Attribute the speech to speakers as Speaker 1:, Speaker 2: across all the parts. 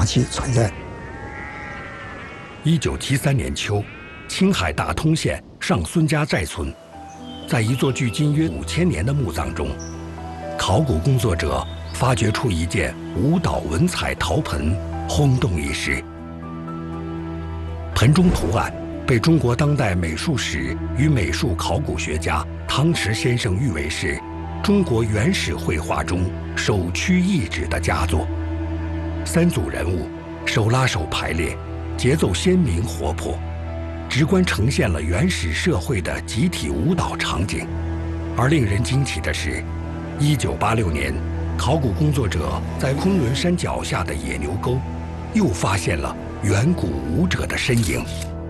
Speaker 1: 期存在。
Speaker 2: 1973年秋，青海大通县上孙家寨村，在一座距今约5000年的墓葬中，考古工作者发掘出一件舞蹈文彩陶盆，轰动一时。盆中图案被中国当代美术史与美术考古学家汤池先生誉为是中国原始绘画中首屈一指的佳作。3组人物手拉手排列，节奏鲜明活泼，直观呈现了原始社会的集体舞蹈场景。而令人惊奇的是，1986年，考古工作者在昆仑山脚下的野牛沟，又发现了远古舞者的身影。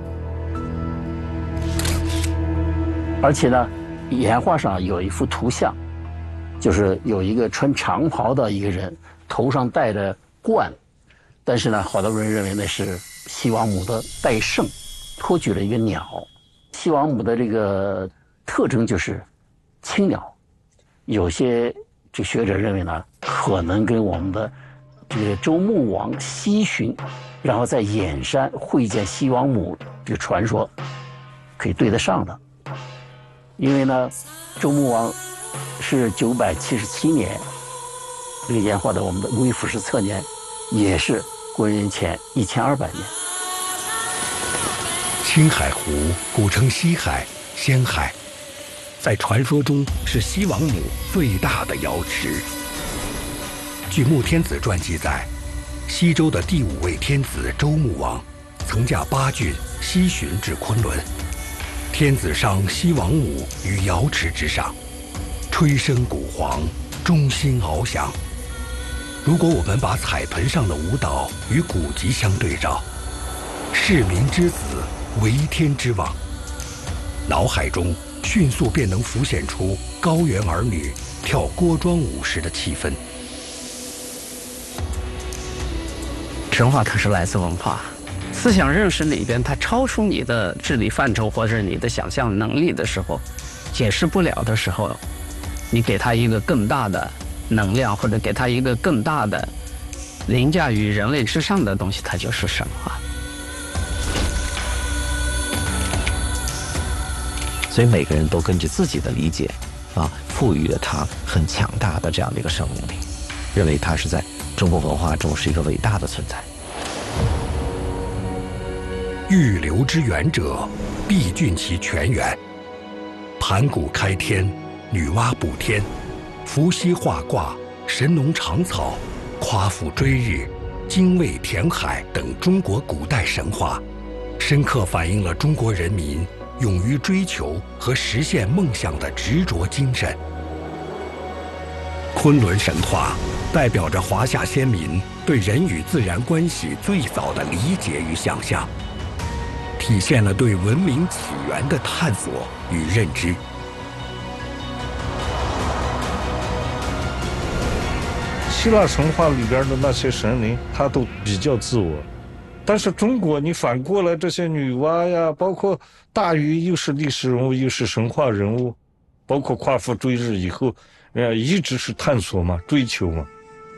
Speaker 1: 而且呢，岩画上有一幅图像，就是有一个穿长袍的一个人，头上戴着冠，但是呢，好多人认为那是西王母的戴胜，托举了一个鸟。西王母的这个特征就是青鸟，有些这学者认为呢，可能跟我们的这个周穆王西巡，然后在眼山会见西王母这个传说可以对得上的。因为呢，周穆王是977年这个岩画的我们的微服饰测年，也是公元前1200年。
Speaker 2: 青海湖古称西海、仙海，在传说中是西王母最大的瑶池。据《穆天子传》记载，西周的第5位天子周穆王曾驾8骏西巡至昆仑，天子上西王母于瑶池之上，吹笙鼓簧，钟心翱翔。如果我们把彩盆上的舞蹈与古籍相对照，市民之子，为天之望，脑海中迅速便能浮现出高原儿女跳锅庄舞时的气氛。
Speaker 3: 神话它是来自文化，思想认识里边它超出你的智力范畴或者你的想象能力的时候，解释不了的时候，你给它一个更大的能量，或者给它一个更大的凌驾于人类之上的东西，它就是神话。
Speaker 4: 所以每个人都根据自己的理解赋予了它很强大的这样的一个生命力，认为它是在中国文化中是一个伟大的存在。
Speaker 2: 欲留之远者，必尽其全源。盘古开天，女娲补天，伏羲画卦，神农尝草，夸父追日，精卫填海等中国古代神话，深刻反映了中国人民勇于追求和实现梦想的执着精神。昆仑神话代表着华夏先民对人与自然关系最早的理解与想象，体现了对文明起源的探索与认知。
Speaker 5: 希腊神话里边的那些神灵，他都比较自我，但是中国你反过来，这些女娲呀，包括大禹，又是历史人物，又是神话人物，包括夸父追日以后，一直是探索嘛，追求嘛。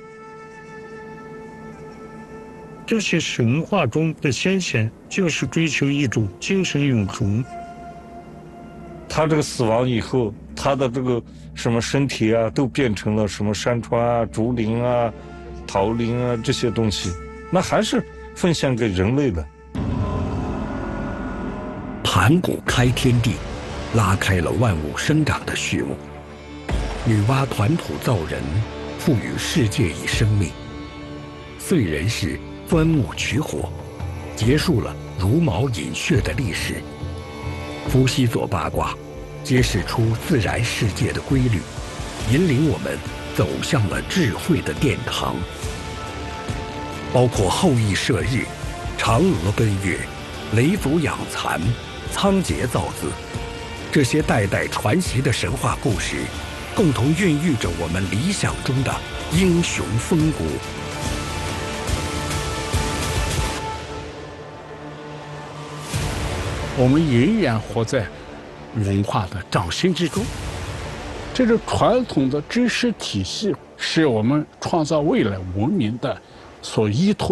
Speaker 6: 这些神话中的先贤，就是追求一种精神永恒。
Speaker 5: 他这个死亡以后，他的这个什么身体啊，都变成了什么山川啊、竹林啊、桃林啊这些东西，那还是奉献给人类的。
Speaker 2: 盘古开天地，拉开了万物生长的序幕。女娲团土造人，赋予世界以生命。燧人氏钻木取火，结束了茹毛饮血的历史。伏羲做八卦，揭示出自然世界的规律，引领我们走向了智慧的殿堂。包括后羿射日、嫦娥奔月、雷祖养蚕、仓颉造字，这些代代传习的神话故事，共同孕育着我们理想中的英雄风骨。
Speaker 6: 我们仍然活在文化的掌心之中，这个传统的知识体系是我们创造未来文明的所依托